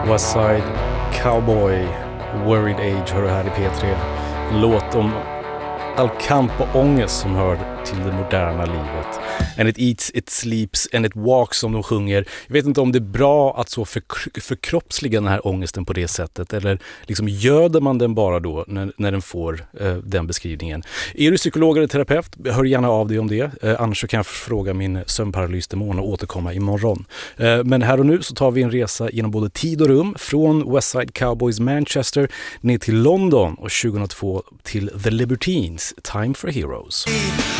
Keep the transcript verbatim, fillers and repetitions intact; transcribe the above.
Westside Cowboy, Worried Age hör du här i P tre. En låt om all kamp och ångest som hör till det moderna livet. And it eats, it sleeps and it walks, som de sjunger. Jag vet inte om det är bra att så för, förkroppsliga den här ångesten på det sättet, eller liksom göder man den bara då när, när den får eh, den beskrivningen. Är du psykolog eller terapeut? Hör gärna av dig om det. Eh, annars så kan jag fråga min sömnparalysdemon och återkomma imorgon. Eh, men här och nu så tar vi en resa genom både tid och rum, från Westside Cowboys Manchester ner till London och tjugohundratvå till The Libertines, Time for Heroes.